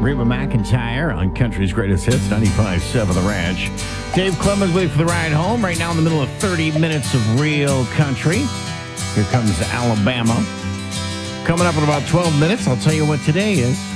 Reba McEntire on Country's Greatest Hits, 95.7 The Ranch. Dave Clemens with you for the ride home. Right now in the middle of 30 minutes of real country. Here comes Alabama. Coming up in about 12 minutes, I'll tell you what today is.